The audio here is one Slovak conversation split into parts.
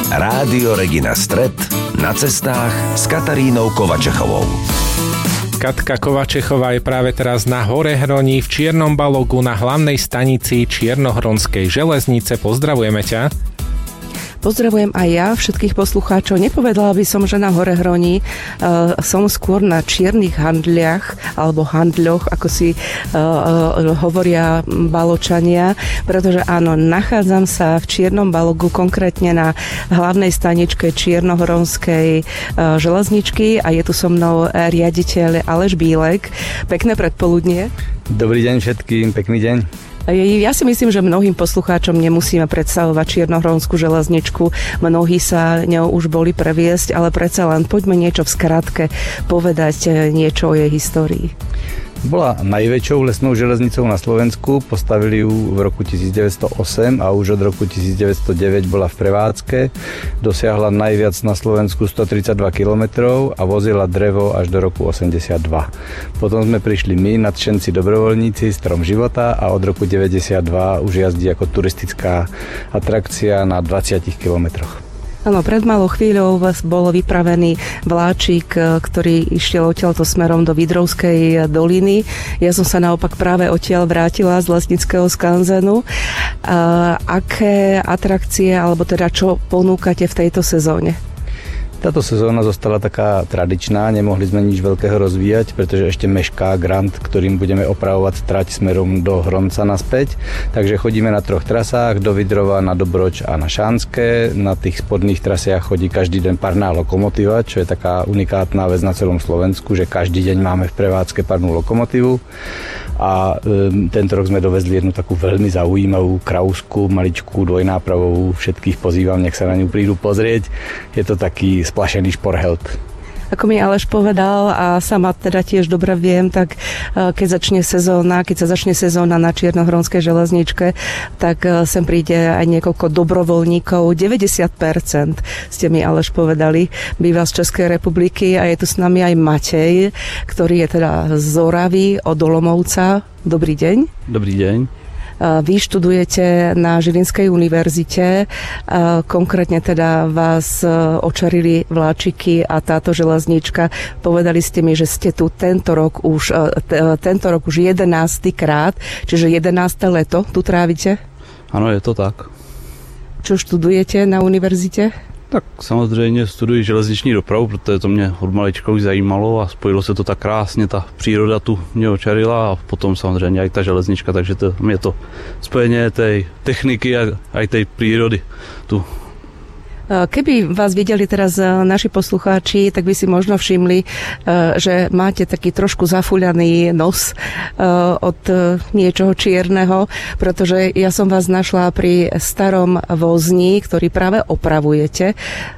Rádio Regina Stret na cestách s Katarínou Kovačechovou. Katka Kovačechová je práve teraz na Horehroní v Čiernom Balogu na hlavnej stanici Čiernohronskej železnice. Pozdravujeme ťa. Pozdravujem aj ja všetkých poslucháčov. Nepovedala by som, že na Horehroní som skôr na čiernych handliach alebo handľoch, ako si hovoria Baločania, pretože áno, nachádzam sa v Čiernom Balogu, konkrétne na hlavnej staničke Čiernohronskej železničky a je tu so mnou riaditeľ Aleš Bílek. Pekné predpoludnie. Dobrý deň všetkým, pekný deň. Ja si myslím, že mnohým poslucháčom nemusíme predstavovať Čiernohronskú železničku. Mnohí sa ňou už boli previesť, ale predsa len poďme niečo v skratke povedať niečo o jej histórii. Bola najväčšou lesnou železnicou na Slovensku, postavili ju v roku 1908 a už od roku 1909 bola v prevádzke. Dosiahla najviac na Slovensku 132 km a vozila drevo až do roku 82. Potom sme prišli my, nadšenci dobrovoľníci, Strom života a od roku 92 už jazdí ako turistická atrakcia na 20 kilometroch. Áno, pred malou chvíľou bol vypravený vláčik, ktorý išiel odtiaľto smerom do Vidrovskej doliny. Ja som sa naopak práve odtiaľ vrátila z Lesnického skanzenu. Aké atrakcie, alebo teda čo ponúkate v tejto sezóne? Táto sezóna zostala taká tradičná, nemohli sme nič veľkého rozvíjať, pretože ešte mešká grant, ktorým budeme opravovať trať smerom do Hronca naspäť. Takže chodíme na 3 trasách, do Vidrova, na Dobroč a na Šánske. Na tých spodných trasiach chodí každý deň parná lokomotíva, čo je taká unikátna vec na celom Slovensku, že každý deň máme v prevádzke parnú lokomotívu. A tento rok sme dovezli jednu takú veľmi zaujímavú krausku, maličkú, dvojnápravovú. Všetkých pozývam, nech sa na ňu prídu pozrieť. Je to taký splašený šporhelt. Ako mi Aleš povedal a sama teda tiež dobre viem, tak keď sa začne sezóna na Čiernohronskej železničke, tak sem príde aj niekoľko dobrovoľníkov. 90% ste mi Aleš povedali, býva z Českej republiky a je tu s nami aj Matej, ktorý je teda z Oravy, od Olomouca. Dobrý deň. Dobrý deň. Vy študujete na Žilinskej univerzite, konkrétne teda vás očarili vláčiky a táto železnička. Povedali ste mi, že ste tu tento rok už 11. krát, čiže 11. leto tu trávite? Áno, je to tak. Čo študujete na univerzite? Tak samozřejmě studuji železniční dopravu, protože to mě od malička už zajímalo a spojilo se to tak krásně, ta příroda tu mě očarila a potom samozřejmě i ta železnička, takže to je to spojenie tej techniky a aj tej prírody tu. Keby vás videli teraz naši poslucháči, tak by si možno všimli, že máte taký trošku zafúľaný nos od niečoho čierneho, pretože ja som vás našla pri starom vozni, ktorý práve opravujete.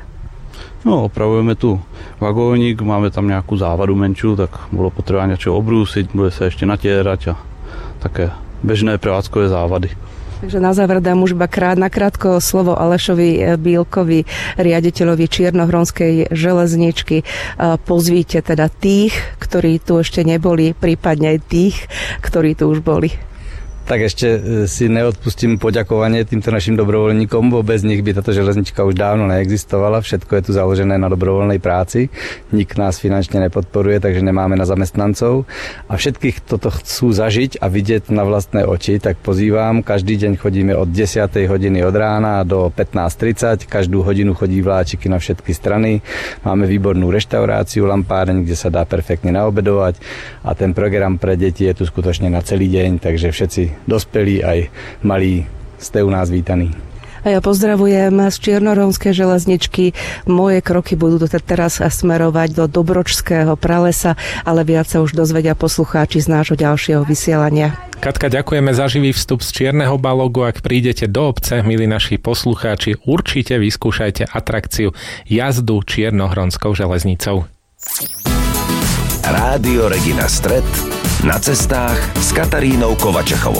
No, opravujeme tu vagónik, máme tam nejakú závadu menšiu, tak bolo potreba niečo obrúsiť, bude sa ešte natierať a také bežné prevádzkové závady. Takže na záver dám už iba nakrátko slovo Alešovi Bílkovi, riaditeľovi Čiernohronskej železničky. Pozvíte teda tých, ktorí tu ešte neboli, prípadne aj tých, ktorí tu už boli. Tak ešte si neodpustím poďakovanie týmto našim dobrovoľníkom, bo bez nich by táto železnička už dávno neexistovala. Všetko je tu založené na dobrovoľnej práci. Nik nás finančne nepodporuje, takže nemáme na zamestnancov. A všetkých toto chcú zažiť a vidieť na vlastné oči, tak pozývam. Každý deň chodíme od 10. hodiny od rána do 15:30. Každú hodinu chodí vláčiky na všetky strany. Máme výbornú reštauráciu, lampáreň, kde sa dá perfektne naobedovať. A ten program pre deti je tu skutočne na celý deň, takže všetci dospelí aj malí ste u nás vítaní. A ja pozdravujem z Čiernohronskej železničky. Moje kroky budú teraz smerovať do Dobročského pralesa, ale viac sa už dozvedia poslucháči z nášho ďalšieho vysielania. Katka, ďakujeme za živý vstup z Čierneho Balogu. Ak prídete do obce, milí naši poslucháči, určite vyskúšajte atrakciu jazdu Čiernohronskou železnicou. Rádio Regina Stret na cestách s Katarínou Kovačechovou.